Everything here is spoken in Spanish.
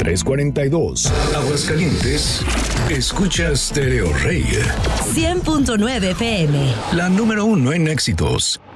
342. Aguascalientes, escucha Stereo Rey. 100.9 FM. La número 1 en éxitos.